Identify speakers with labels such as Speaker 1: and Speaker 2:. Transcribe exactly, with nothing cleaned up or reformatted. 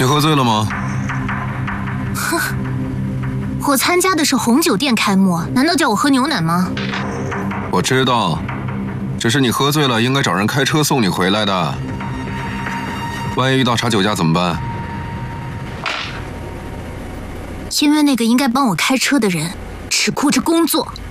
Speaker 1: 你喝醉了吗？
Speaker 2: 哼，我参加的是红酒店开幕，难道叫我喝牛奶吗？
Speaker 1: 我知道，只是你喝醉了，应该找人开车送你回来的。万一遇到查酒驾怎么办？
Speaker 2: 因为那个应该帮我开车的人只顾着工作。